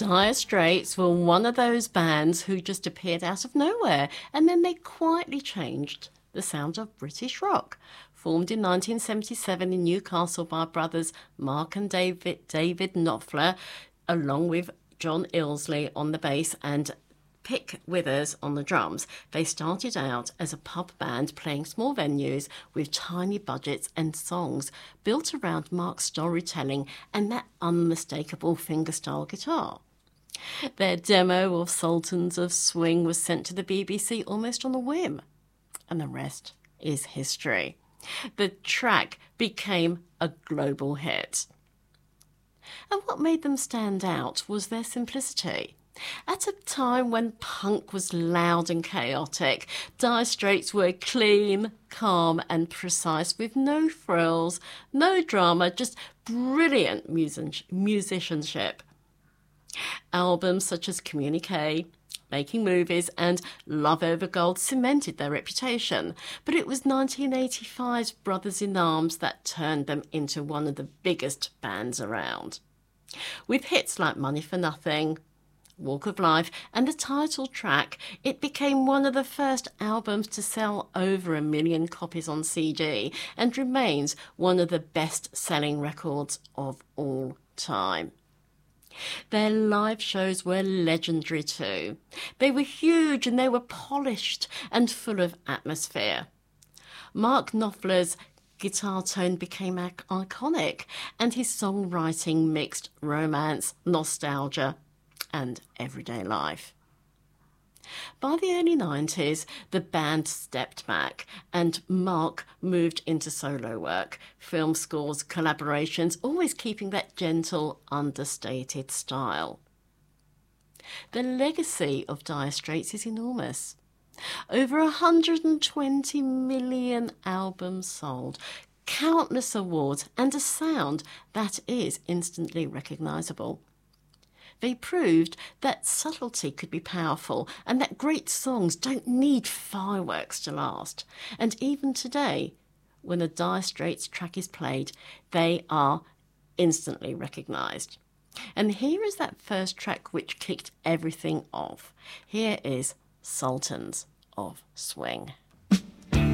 Dire Straits were one of those bands who just appeared out of nowhere, and then they quietly changed the sound of British rock. Formed in 1977 in Newcastle by brothers Mark and David Knopfler, along with John Ilsley on the bass and Pick Withers on the drums, they started out as a pub band playing small venues with tiny budgets and songs built around Mark's storytelling and that unmistakable fingerstyle guitar. Their demo of Sultans of Swing was sent to the BBC almost on a whim, and the rest is history. The track became a global hit. And what made them stand out was their simplicity. At a time when punk was loud and chaotic, Dire Straits were clean, calm and precise with no frills, no drama, just brilliant musicianship. Albums such as Communique, Making Movies and Love Over Gold cemented their reputation, but it was 1985's Brothers in Arms that turned them into one of the biggest bands around. With hits like Money for Nothing, Walk of Life and the title track, it became one of the first albums to sell over 1 million copies on CD and remains one of the best-selling records of all time. Their live shows were legendary too. They were huge and they were polished and full of atmosphere. Mark Knopfler's guitar tone became iconic and his songwriting mixed romance, nostalgia and everyday life. By the early 90s, the band stepped back and Mark moved into solo work, film scores, collaborations, always keeping that gentle, understated style. The legacy of Dire Straits is enormous. Over 120 million albums sold, countless awards, and a sound that is instantly recognisable. They proved that subtlety could be powerful and that great songs don't need fireworks to last. And even today, when a Dire Straits track is played, they are instantly recognised. And here is that first track which kicked everything off. Here is Sultans of Swing.